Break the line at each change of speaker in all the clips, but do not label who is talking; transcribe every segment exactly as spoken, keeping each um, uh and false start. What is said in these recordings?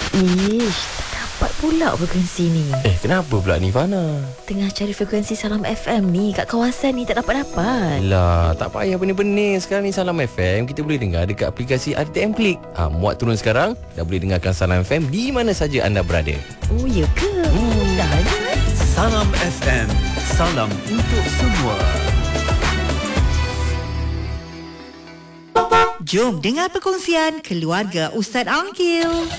Ish, tak dapat pula frekuensi ni.
Eh, kenapa pula ni, Fana?
Tengah cari frekuensi Salam F M ni kat kawasan ni, tak dapat-dapat.
Lah, tak payah benih-benih. Sekarang ni Salam F M kita boleh dengar dekat aplikasi R T M Klik. Ha, muat turun sekarang, dah boleh dengarkan Salam F M di mana saja anda berada.
Oh, ya ke? Hmm. Dah ada.
Salam F M, salam untuk semua.
Jom dengar perkongsian keluarga Ustaz Angkil.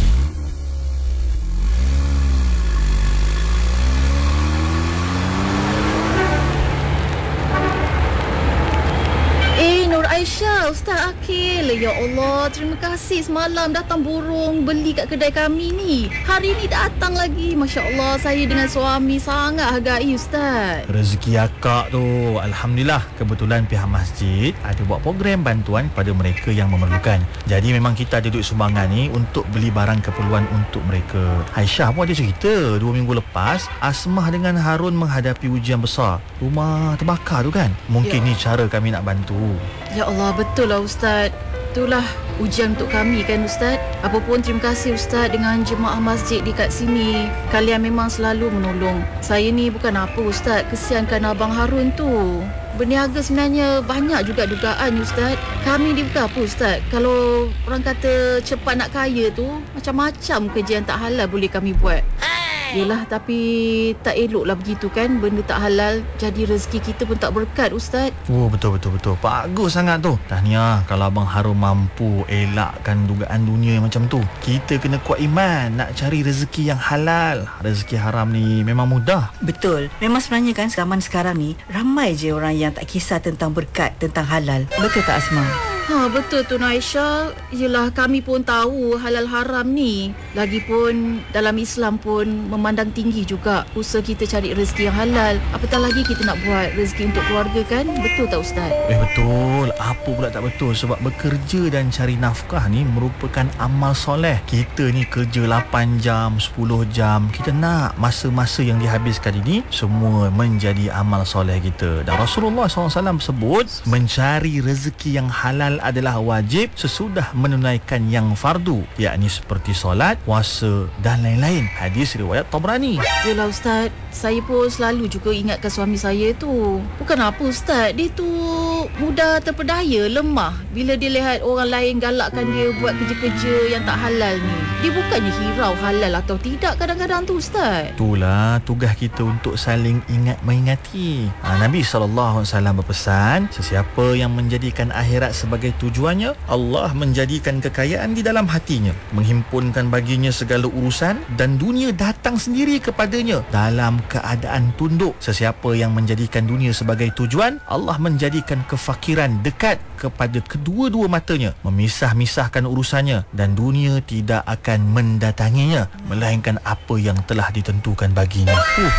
Eh, Nur Aisyah, Ustaz Akil. Ya Allah, terima kasih semalam datang burung beli kat kedai kami ni. Hari ni datang lagi. Masya Allah, saya dengan suami sangat hargai Ustaz.
Rezeki akak tu, Alhamdulillah. Kebetulan pihak masjid ada buat program bantuan kepada mereka yang memerlukan. Jadi memang kita ada duit sumbangan ni untuk beli barang keperluan untuk mereka. Aisyah pun ada cerita, dua minggu lepas Asmah dengan Harun menghadapi ujian besar. Rumah terbakar tu kan. Mungkin
Ya.
ni cara kami nak bantu.
Ya Allah, betul lah Ustaz. Itulah ujian untuk kami kan Ustaz. Apapun terima kasih Ustaz dengan jemaah masjid dekat sini. Kalian memang selalu menolong. Saya ni bukan apa Ustaz, kesiankan Abang Harun tu. Berniaga sebenarnya banyak juga dugaan Ustaz. Kami ni bukan apa Ustaz. Kalau orang kata cepat nak kaya tu, macam-macam kerja yang tak halal boleh kami buat. Yelah, tapi tak eloklah begitu kan. Benda tak halal, jadi rezeki kita pun tak berkat Ustaz.
Oh, betul-betul-betul. Bagus sangat tu. Tahniah kalau Abang Harun mampu elakkan dugaan dunia yang macam tu. Kita kena kuat iman nak cari rezeki yang halal. Rezeki haram ni memang mudah.
Betul. Memang sebenarnya kan zaman sekarang ni ramai je orang yang tak kisah tentang berkat, tentang halal. Betul tak Asma?
Ha, betul tu Aisyah. Yelah, kami pun tahu halal haram ni. Lagipun dalam Islam pun memandang tinggi juga usaha kita cari rezeki yang halal. Apatah lagi kita nak buat rezeki untuk keluarga kan. Betul tak Ustaz?
Eh betul. Apa pula tak betul? Sebab bekerja dan cari nafkah ni merupakan amal soleh. Kita ni kerja lapan jam, sepuluh jam. Kita nak masa-masa yang dihabiskan ini semua menjadi amal soleh kita. Dan Rasulullah sallallahu alaihi wasallam sebut mencari rezeki yang halal adalah wajib sesudah menunaikan yang fardu, yakni seperti solat, puasa dan lain-lain. Hadis riwayat Tabrani.
Yelah Ustaz, saya pun selalu juga ingatkan suami saya tu. Bukan apa Ustaz, dia tu mudah terpedaya, lemah bila dia lihat orang lain galakkan dia buat kerja-kerja yang tak halal ni. Dia bukannya hirau halal atau tidak kadang-kadang tu Ustaz.
Itulah tugas kita untuk saling ingat mengingati. Ha, Nabi sallallahu alaihi wasallam berpesan, sesiapa yang menjadikan akhirat sebagai tujuannya, Allah menjadikan kekayaan di dalam hatinya, menghimpunkan baginya segala urusan dan dunia datang sendiri kepadanya dalam keadaan tunduk. Sesiapa yang menjadikan dunia sebagai tujuan, Allah menjadikan kefakiran dekat kepada kedua-dua matanya, memisah-misahkan urusannya dan dunia tidak akan mendatanginya melainkan apa yang telah ditentukan baginya. Uh.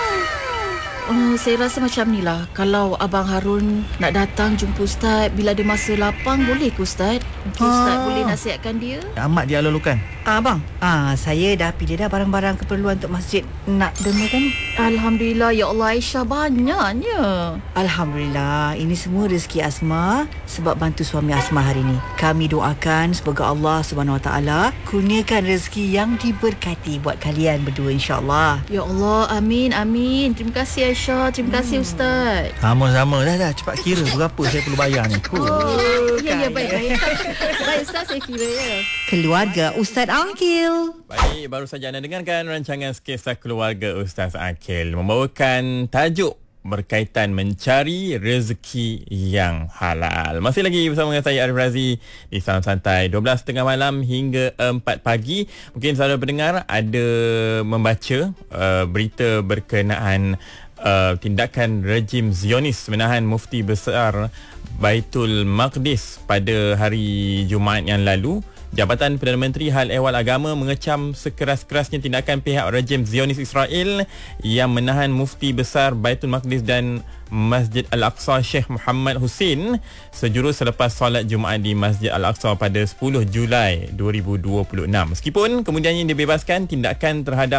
Oh, saya rasa macam ni lah. Kalau Abang Harun nak datang jumpa Ustaz bila ada masa lapang, boleh ke Ustaz? Mungkin Ustaz
Ah.
boleh nasihatkan dia.
Amat dia lalukan.
Ah, Abang, ah, saya dah pilih dah barang-barang keperluan untuk masjid. Nak derma kan?
Alhamdulillah, ya Allah Aisyah, banyaknya.
Alhamdulillah, ini semua rezeki Asma sebab bantu suami Asma hari ini. Kami doakan semoga Allah Subhanahu Wa Taala kurniakan rezeki yang diberkati buat kalian berdua insya-Allah.
Ya Allah, amin, amin. Terima kasih Aisyah, terima kasih Ustaz.
Sama-sama. Dah dah cepat kira berapa saya perlu bayar ni. Huh.
Oh, ya, ya, baik, baik. Baik Ustaz, saya kira ya.
Keluarga Ustaz Angkil.
Baik, baru saja anda dengarkan rancangan Skisah Keluarga Ustaz Akil membawakan tajuk berkaitan mencari rezeki yang halal. Masih lagi bersama dengan saya Arif Razi di Salam Santai dua belas tiga puluh malam hingga empat pagi. Mungkin saudara pendengar ada membaca uh, berita berkenaan uh, tindakan rejim Zionis menahan Mufti Besar Baitul Maqdis pada hari Jumaat yang lalu. Jabatan Perdana Menteri Hal Ehwal Agama mengecam sekeras-kerasnya tindakan pihak rejim Zionis Israel yang menahan Mufti Besar Baitul Maqdis dan Masjid Al-Aqsa Sheikh Muhammad Hussein sejurus selepas solat Jumaat di Masjid Al-Aqsa pada sepuluh Julai dua ribu dua puluh enam. Meskipun kemudiannya dibebaskan, tindakan terhadap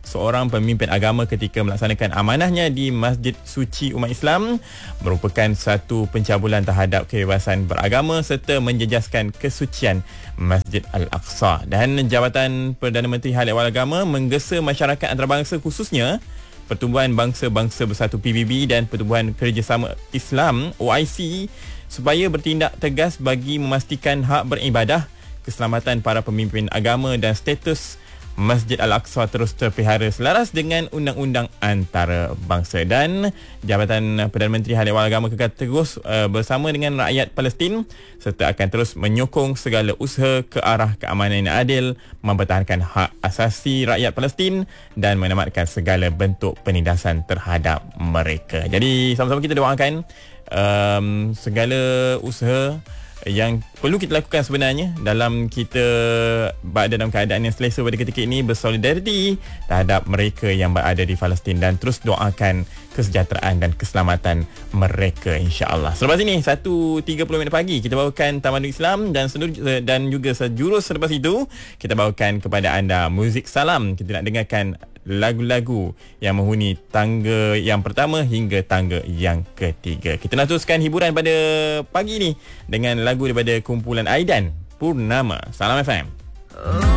seorang pemimpin agama ketika melaksanakan amanahnya di Masjid Suci Umat Islam merupakan satu pencabulan terhadap kebebasan beragama serta menjejaskan kesucian Masjid Al-Aqsa. Dan Jabatan Perdana Menteri Hal Ehwal Agama menggesa masyarakat antarabangsa khususnya Pertubuhan Bangsa-Bangsa Bersatu P B B dan Pertubuhan Kerjasama Islam O I C supaya bertindak tegas bagi memastikan hak beribadah, keselamatan para pemimpin agama dan status Masjid Al-Aqsa terus terpelihara selaras dengan undang-undang antarabangsa. Dan Jabatan Perdana Menteri Hal Ehwal Agama kekal terus uh, bersama dengan rakyat Palestin serta akan terus menyokong segala usaha ke arah keamanan yang adil, mempertahankan hak asasi rakyat Palestin dan menamatkan segala bentuk penindasan terhadap mereka. Jadi sama-sama kita doakan um, segala usaha yang perlu kita lakukan sebenarnya dalam kita berada dalam keadaan yang selesa pada ketika ini, bersolidariti terhadap mereka yang berada di Palestin dan terus doakan kesejahteraan dan keselamatan mereka, insya-Allah. Selepas ini satu tiga puluh minit pagi kita bawakan Tamadun Islam dan seluruh, dan juga sejurus selepas itu kita bawakan kepada anda muzik salam. Kita nak dengarkan lagu-lagu yang menghuni tangga yang pertama hingga tangga yang ketiga. Kita nak teruskan hiburan pada pagi ni dengan lagu daripada kumpulan Aidan, Purnama. Salam F M.